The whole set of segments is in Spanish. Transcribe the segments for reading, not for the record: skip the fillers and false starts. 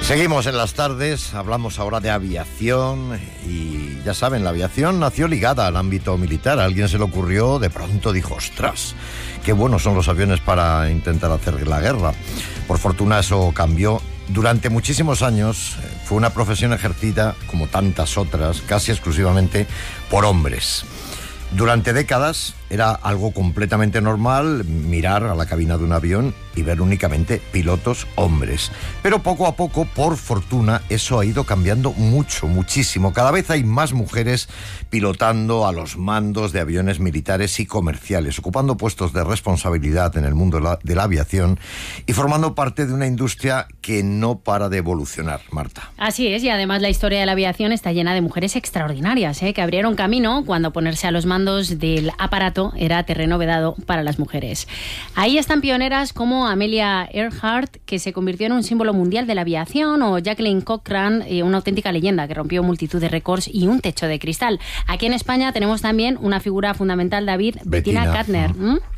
Seguimos en las tardes, hablamos ahora de aviación y ya saben, la aviación nació ligada al ámbito militar. A alguien se le ocurrió, de pronto dijo, ostras, qué buenos son los aviones para intentar hacer la guerra. Por fortuna eso cambió. Durante muchísimos años fue una profesión ejercida, como tantas otras, casi exclusivamente por hombres. Durante décadas era algo completamente normal mirar a la cabina de un avión y ver únicamente pilotos hombres. Pero poco a poco, por fortuna, eso ha ido cambiando muchísimo. Cada vez hay más mujeres pilotando a los mandos de aviones militares y comerciales, ocupando puestos de responsabilidad en el mundo de la aviación y formando parte de una industria que no para de evolucionar, Marta. Así es, y además la historia de la aviación está llena de mujeres extraordinarias, que abrieron camino cuando ponerse a los mandos del aparato era terreno vedado para las mujeres. Ahí están pioneras como Amelia Earhart, que se convirtió en un símbolo mundial de la aviación, o Jacqueline Cochran, una auténtica leyenda que rompió multitud de récords y un techo de cristal. Aquí en España tenemos también una figura fundamental, David, Bettina Kastner.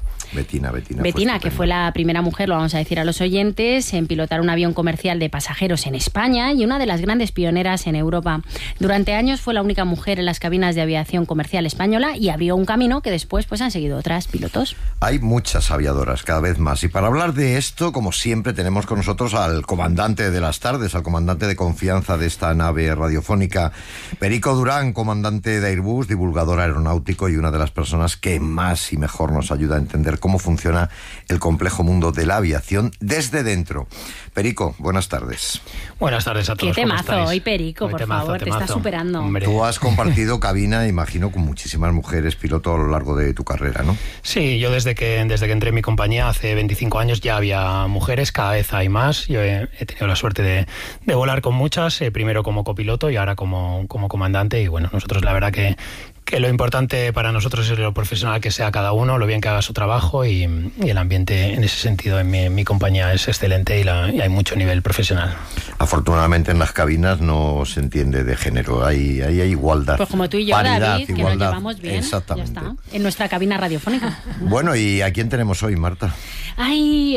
Bettina, que fue la primera mujer, lo vamos a decir a los oyentes, en pilotar un avión comercial de pasajeros en España y una de las grandes pioneras en Europa. Durante años fue la única mujer en las cabinas de aviación comercial española y abrió un camino que después han seguido otras pilotos. Hay muchas aviadoras, cada vez más. Y para hablar de esto, como siempre, tenemos con nosotros al comandante de las tardes, al comandante de confianza de esta nave radiofónica, Perico Durán, comandante de Airbus, divulgador aeronáutico y una de las personas que más y mejor nos ayuda a entender cómo funciona el complejo mundo de la aviación desde dentro. Perico, buenas tardes. Buenas tardes a todos. Qué temazo hoy, Perico, por favor, te estás superando. Hombre. Tú has compartido cabina, imagino, con muchísimas mujeres piloto a lo largo de tu carrera, ¿no? Sí, yo desde que entré en mi compañía hace 25 años ya había mujeres, cada vez hay más. Yo he tenido la suerte de volar con muchas, primero como copiloto y ahora como comandante. Y bueno, nosotros la verdad que lo importante para nosotros es lo profesional que sea cada uno, lo bien que haga su trabajo y el ambiente en ese sentido en mi compañía es excelente y hay mucho nivel profesional. Afortunadamente en las cabinas no se entiende de género, hay igualdad. Pues como tú y yo, paridad, David, igualdad, que nos llevamos bien, exactamente. Ya está, en nuestra cabina radiofónica. Bueno, ¿y a quién tenemos hoy, Marta? Ay,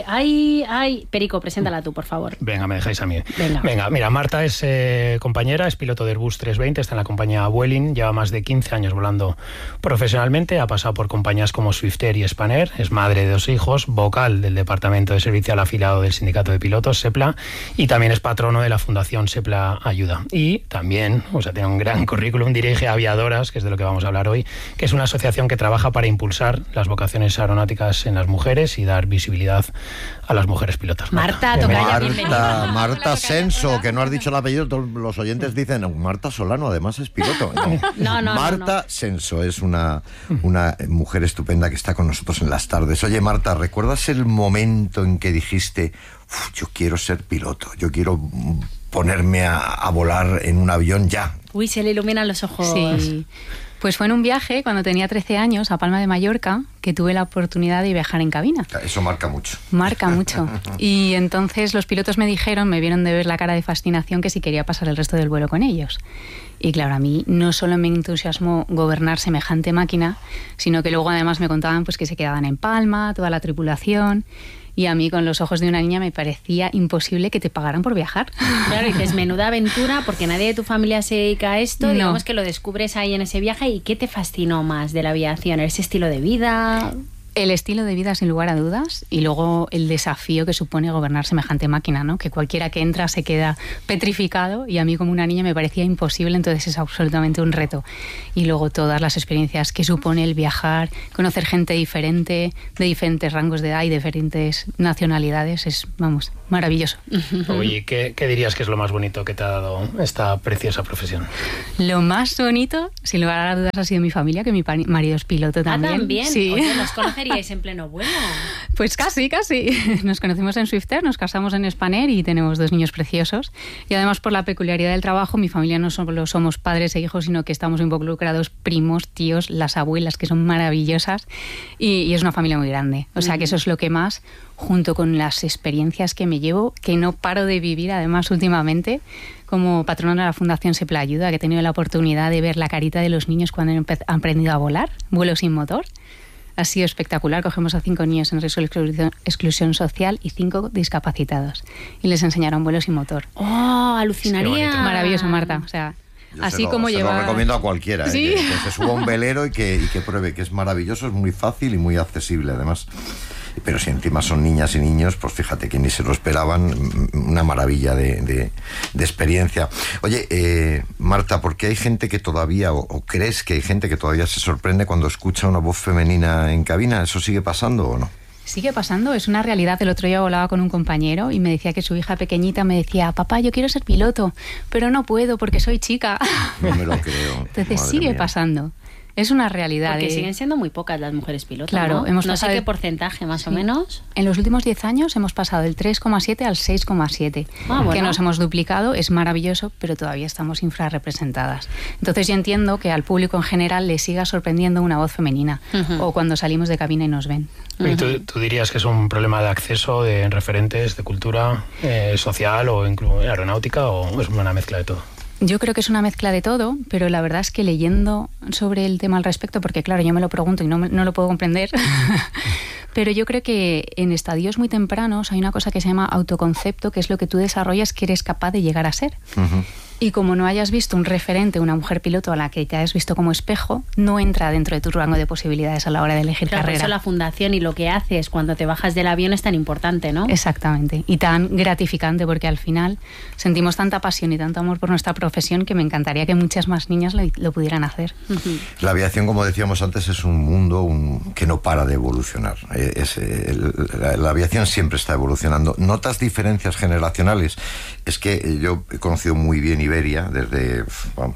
Perico, preséntala tú, por favor. Venga, me dejáis a mí. Venga, mira, Marta es compañera, es piloto de Airbus 320, está en la compañía Vueling, lleva más de 15 años volando profesionalmente, ha pasado por compañías como Swiftair y Spanair, es madre de 2 hijos, vocal del Departamento de Servicio al Afiliado del Sindicato de Pilotos, SEPLA, y también es patrono de la Fundación SEPLA Ayuda. Y también, tiene un gran currículum, dirige Aviadoras, que es de lo que vamos a hablar hoy, que es una asociación que trabaja para impulsar las vocaciones aeronáuticas en las mujeres y dar visibilidad a las mujeres pilotas. Marta, bienvenida. Marta Senso, que no has dicho el apellido, los oyentes dicen, Marta Solano, además es piloto. No. Marta Senso es una mujer estupenda que está con nosotros en las tardes. Oye, Marta, ¿recuerdas el momento en que dijiste, yo quiero ser piloto, yo quiero ponerme a volar en un avión ya? Uy, se le iluminan los ojos. Sí. Pues fue en un viaje cuando tenía 13 años a Palma de Mallorca que tuve la oportunidad de viajar en cabina. Eso marca mucho. Marca mucho. Y entonces los pilotos me vieron de ver la cara de fascinación que si quería pasar el resto del vuelo con ellos. Y claro, a mí no solo me entusiasmó gobernar semejante máquina, sino que luego además me contaban que se quedaban en Palma, toda la tripulación. Y a mí, con los ojos de una niña, me parecía imposible que te pagaran por viajar. Claro, dices, menuda aventura, porque nadie de tu familia se dedica a esto. No. Digamos que lo descubres ahí en ese viaje. ¿Y qué te fascinó más de la aviación? ¿Ese estilo de vida? El estilo de vida, sin lugar a dudas, y luego el desafío que supone gobernar semejante máquina, ¿no? Que cualquiera que entra se queda petrificado, y a mí como una niña me parecía imposible, entonces es absolutamente un reto. Y luego todas las experiencias que supone el viajar, conocer gente diferente, de diferentes rangos de edad y diferentes nacionalidades, es, maravilloso. Oye, ¿qué dirías que es lo más bonito que te ha dado esta preciosa profesión? Lo más bonito, sin lugar a dudas, ha sido mi familia, que mi marido es piloto también. ¿Ah, también? Sí. Oye, ¿nos conoceríais en pleno vuelo? Pues casi. Nos conocimos en Swiftair, nos casamos en Spanair y tenemos 2 niños preciosos. Y además, por la peculiaridad del trabajo, mi familia no solo somos padres e hijos, sino que estamos involucrados primos, tíos, las abuelas, que son maravillosas. Y es una familia muy grande. O sea, que eso es lo que más, junto con las experiencias que me llevo, que no paro de vivir, además, últimamente, como patrona de la Fundación SEPLA Ayuda, que he tenido la oportunidad de ver la carita de los niños cuando han aprendido a volar, vuelo sin motor. Ha sido espectacular. Cogemos a 5 niños en riesgo de exclusión social y 5 discapacitados. Y les enseñaron vuelo sin motor. ¡Oh, alucinaría! Maravilloso, Marta. O sea, así como se llevar... lo recomiendo a cualquiera, ¿Sí? que se suba a un velero y que pruebe, que es maravilloso, es muy fácil y muy accesible además. Pero si encima son niñas y niños, pues fíjate que ni se lo esperaban, una maravilla de experiencia. Oye, Marta, ¿por qué hay gente que todavía, o crees que hay gente que todavía se sorprende cuando escucha una voz femenina en cabina? ¿Eso sigue pasando o no? Sigue pasando, es una realidad. El otro día volaba con un compañero y me decía que su hija pequeñita me decía: papá, yo quiero ser piloto, pero no puedo porque soy chica. No me lo creo. Entonces sigue pasando. Es una realidad. Porque siguen siendo muy pocas las mujeres pilotos, claro, ¿no? Hemos no pasado sé qué porcentaje más o menos. En los últimos 10 años hemos pasado del 3,7 al 6,7. Bueno. Que nos hemos duplicado, es maravilloso, pero todavía estamos infrarrepresentadas. Entonces yo entiendo que al público en general le siga sorprendiendo una voz femenina, o cuando salimos de cabina y nos ven. ¿Y tú dirías que es un problema de acceso de referentes de cultura social o incluso aeronáutica, o es una mezcla de todo? Yo creo que es una mezcla de todo, pero la verdad es que leyendo sobre el tema al respecto, porque claro, yo me lo pregunto y no lo puedo comprender, pero yo creo que en estadios muy tempranos hay una cosa que se llama autoconcepto, que es lo que tú desarrollas que eres capaz de llegar a ser. Y como no hayas visto un referente, una mujer piloto a la que te hayas visto como espejo, no entra dentro de tu rango de posibilidades a la hora de elegir carrera. Por eso la fundación y lo que haces cuando te bajas del avión es tan importante, ¿no? Exactamente. Y tan gratificante, porque al final sentimos tanta pasión y tanto amor por nuestra profesión que me encantaría que muchas más niñas lo pudieran hacer. La aviación, como decíamos antes, es un mundo que no para de evolucionar. La aviación siempre está evolucionando. ¿Notas diferencias generacionales? Es que yo he conocido muy bien Iberia desde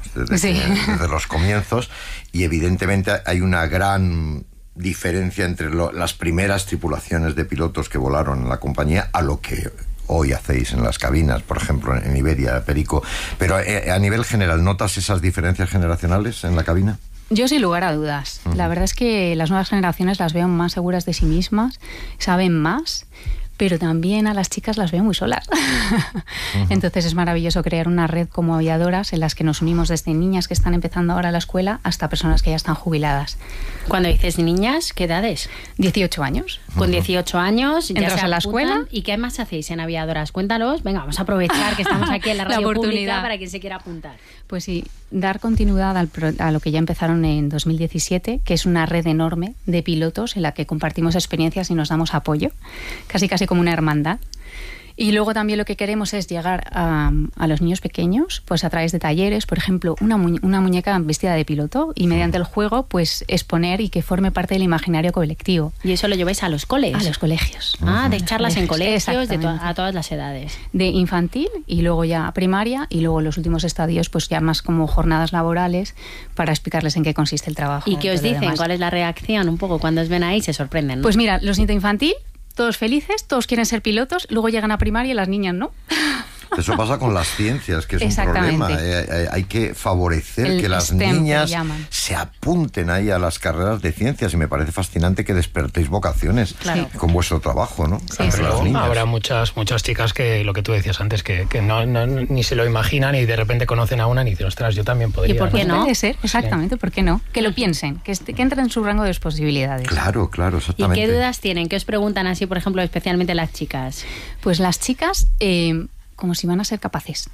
los comienzos, y evidentemente hay una gran diferencia entre las primeras tripulaciones de pilotos que volaron en la compañía a lo que hoy hacéis en las cabinas, por ejemplo, en Iberia, Perico. Pero a nivel general, ¿notas esas diferencias generacionales en la cabina? Yo sin lugar a dudas. La verdad es que las nuevas generaciones las veo más seguras de sí mismas, saben más, pero también a las chicas las veo muy solas. Entonces es maravilloso crear una red como aviadoras en las que nos unimos desde niñas que están empezando ahora la escuela hasta personas que ya están jubiladas. Cuando dices niñas, ¿qué edades? 18 años. Con 18 años ya entras se a la apuntan. escuela. ¿Y qué más hacéis en Aviadoras? Cuéntalos. Venga, vamos a aprovechar que estamos aquí en la radio pública para quien se quiera apuntar. Pues sí, dar continuidad a lo que ya empezaron en 2017, que es una red enorme de pilotos en la que compartimos experiencias y nos damos apoyo, casi como una hermandad. Y luego también lo que queremos es llegar a los niños pequeños, pues a través de talleres, por ejemplo, una muñeca vestida de piloto, y mediante el juego pues exponer y que forme parte del imaginario colectivo. ¿Y eso lo lleváis a los coles? A los colegios. De charlas en colegios a todas las edades. De infantil y luego ya primaria, y luego los últimos estadios pues ya más como jornadas laborales para explicarles en qué consiste el trabajo. ¿Y qué os dicen? ¿Cuál es la reacción un poco cuando os ven ahí? Se sorprenden, ¿no? Pues mira, los de infantil, todos felices, todos quieren ser pilotos, luego llegan a primaria y las niñas no. Eso pasa con las ciencias, que es un problema. Hay que favorecer que las STEM, niñas se apunten ahí a las carreras de ciencias, y me parece fascinante que despertéis vocaciones con vuestro trabajo, ¿no? Sí, habrá muchas chicas que, lo que tú decías antes, que no, ni se lo imaginan, y de repente conocen a una y dicen, ostras, yo también podría. ¿Y por qué no? Puede ser, exactamente, ¿por qué no? Que lo piensen, que entren en su rango de posibilidades. Claro, exactamente. ¿Y qué dudas tienen? ¿Qué os preguntan así, por ejemplo, especialmente las chicas? Pues las chicas, como si van a ser capaces.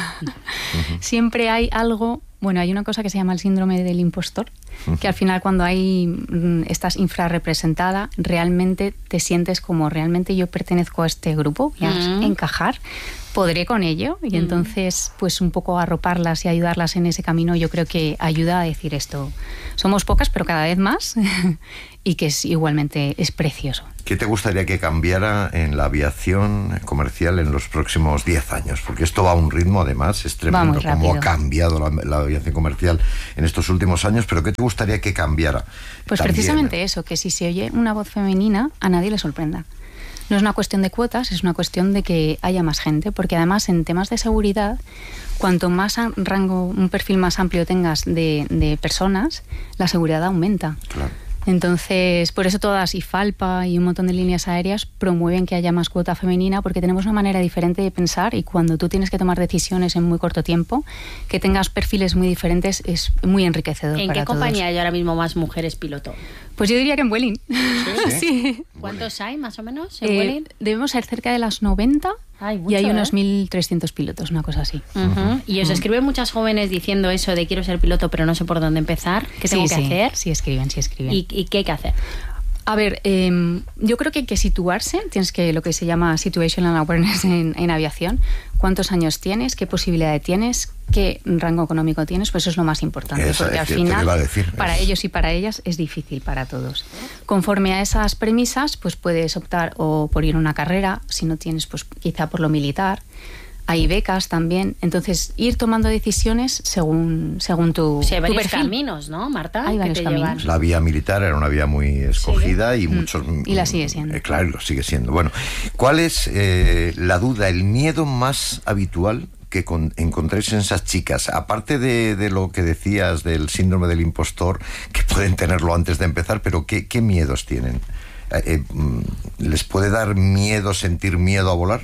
Siempre hay algo, hay una cosa que se llama el síndrome del impostor, que al final cuando estás infrarrepresentada, realmente te sientes como, realmente yo pertenezco a este grupo, y a encajar, podré con ello, y entonces pues un poco arroparlas y ayudarlas en ese camino, yo creo que ayuda a decir esto. Somos pocas, pero cada vez más, y que igualmente es precioso. ¿Qué te gustaría que cambiara en la aviación comercial en los próximos 10 años? Porque esto va a un ritmo, además, es tremendo cómo ha cambiado la aviación comercial en estos últimos años, pero ¿qué te gustaría que cambiara? Pues también, precisamente eso, que si se oye una voz femenina, a nadie le sorprenda. No es una cuestión de cuotas, es una cuestión de que haya más gente, porque además en temas de seguridad, cuanto más un perfil más amplio tengas de personas, la seguridad aumenta. Claro. Entonces, por eso todas, IFALPA y un montón de líneas aéreas promueven que haya más cuota femenina, porque tenemos una manera diferente de pensar, y cuando tú tienes que tomar decisiones en muy corto tiempo, que tengas perfiles muy diferentes es muy enriquecedor para todos. ¿En qué compañía hay ahora mismo más mujeres piloto? Pues yo diría que en Vueling. Sí. ¿Cuántos hay más o menos en Vueling? Debemos ser cerca de las 90. Mucho, y hay unos 1.300 pilotos, una cosa así. Y os escriben muchas jóvenes diciendo eso de quiero ser piloto pero no sé por dónde empezar. ¿Qué tengo que hacer? Sí, escriben. ¿Y qué hay que hacer? A ver, yo creo que hay que situarse. Tienes que lo que se llama situational awareness en aviación. ¿Cuántos años tienes? ¿Qué posibilidades tienes? ¿Qué rango económico tienes? Pues eso es lo más importante. Porque al final, para ellos y para ellas, es difícil para todos. Conforme a esas premisas, pues puedes optar o por ir a una carrera, si no tienes, pues quizá por lo militar. Hay becas también. Entonces, ir tomando decisiones según tu hay varios perfil. Caminos, ¿no, Marta? Hay varios caminos. La vía militar era una vía muy escogida y muchos... Y la sigue siendo. Claro, lo sigue siendo. Bueno, ¿cuál es la duda, el miedo más habitual que encontréis en esas chicas? Aparte de lo que decías del síndrome del impostor, que pueden tenerlo antes de empezar, pero ¿qué miedos tienen? ¿Les puede dar miedo, sentir miedo a volar?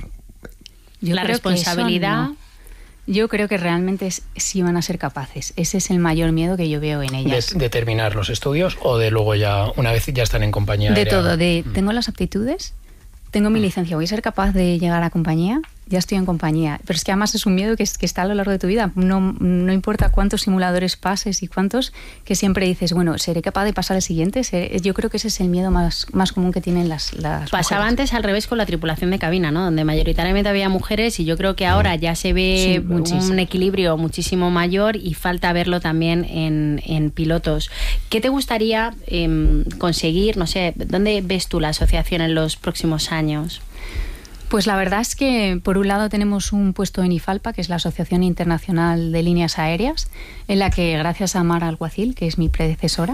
La responsabilidad. Yo creo que realmente sí van a ser capaces. Ese es el mayor miedo que yo veo en ellas. ¿De terminar los estudios o de luego ya, una vez ya están en compañía aérea? De todo. Tengo las aptitudes, tengo mi licencia, voy a ser capaz de llegar a compañía, ya estoy en compañía. Pero es que además es un miedo que está a lo largo de tu vida. No importa cuántos simuladores pases y cuántos, que siempre dices, bueno, ¿seré capaz de pasar al siguiente? Yo creo que ese es el miedo más común que tienen las Pasaba mujeres. Antes al revés con la tripulación de cabina, ¿no? Donde mayoritariamente había mujeres, y yo creo que ahora ya se ve un equilibrio muchísimo mayor, y falta verlo también en pilotos. ¿Qué te gustaría conseguir? No sé, ¿dónde ves tú la asociación en los próximos años? Pues la verdad es que por un lado tenemos un puesto en IFALPA, que es la Asociación Internacional de Líneas Aéreas, en la que gracias a Mara Alguacil, que es mi predecesora,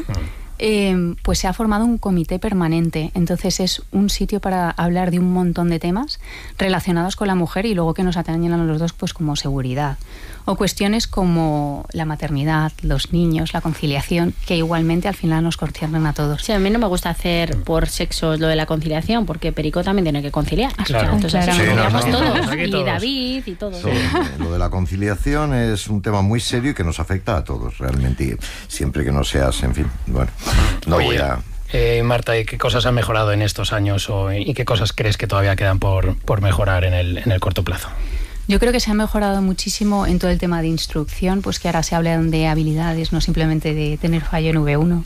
pues se ha formado un comité permanente. Entonces es un sitio para hablar de un montón de temas relacionados con la mujer y luego que nos atañen a los dos, pues como seguridad. O cuestiones como la maternidad, los niños, la conciliación, que igualmente al final nos conciernen a todos. Sí, a mí no me gusta hacer por sexos lo de la conciliación, porque Perico también tiene que conciliar. Claro. Entonces, todos. Y David y todos. Lo de la conciliación es un tema muy serio y que nos afecta a todos realmente. Y siempre que no seas, en fin, bueno, no voy a... Marta, ¿y qué cosas han mejorado en estos años y qué cosas crees que todavía quedan por mejorar en el corto plazo? Yo creo que se ha mejorado muchísimo en todo el tema de instrucción, pues que ahora se hablan de habilidades, no simplemente de tener fallo en V1.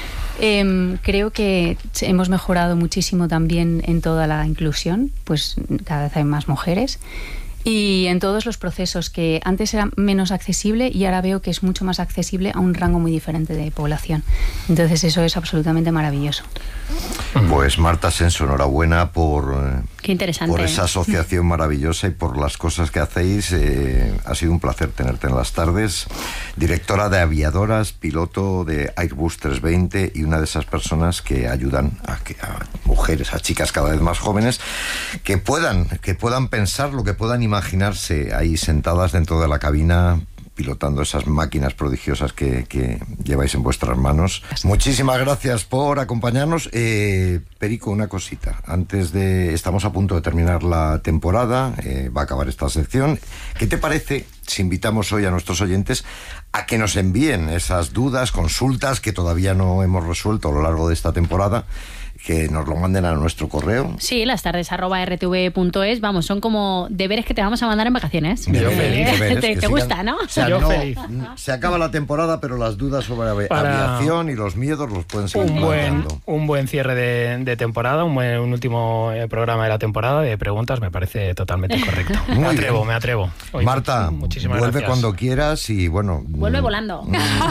Sí. Creo que hemos mejorado muchísimo también en toda la inclusión, pues cada vez hay más mujeres. Y en todos los procesos, que antes era menos accesible y ahora veo que es mucho más accesible a un rango muy diferente de población. Entonces eso es absolutamente maravilloso. Pues Marta Senso, enhorabuena por esa asociación maravillosa y por las cosas que hacéis. Ha sido un placer tenerte en las tardes. Directora de Aviadoras, piloto de Airbus 320 y una de esas personas que ayudan a mujeres, a chicas cada vez más jóvenes, que puedan pensarlo, que puedan imaginarse ahí sentadas dentro de la cabina pilotando esas máquinas prodigiosas que lleváis en vuestras manos. Muchísimas gracias por acompañarnos. Perico, una cosita. Estamos a punto de terminar la temporada, va a acabar esta sección. ¿Qué te parece si invitamos hoy a nuestros oyentes a que nos envíen esas dudas, consultas que todavía no hemos resuelto a lo largo de esta temporada? Que nos lo manden a nuestro correo. Sí, lastardes@rtv.es. Vamos, son como deberes que te vamos a mandar en vacaciones. Deberes, ¿Te gusta, no? O sea, feliz. Se acaba la temporada, pero las dudas sobre aviación y los miedos los pueden seguir planteando. Un buen cierre de temporada, un último programa de la temporada de preguntas, me parece totalmente correcto. Me atrevo. Hoy, Marta, muchísimas vuelve gracias. cuando quieras y bueno... Vuelve volando.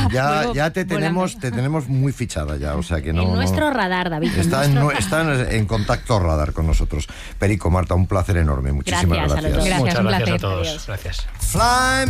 Ya te tenemos muy fichada ya, o sea que no... En nuestro radar, David. Están en contacto radar con nosotros. Perico, Marta, un placer enorme. Muchísimas gracias. A los dos. Muchas gracias a placer. todos. Adiós. Gracias.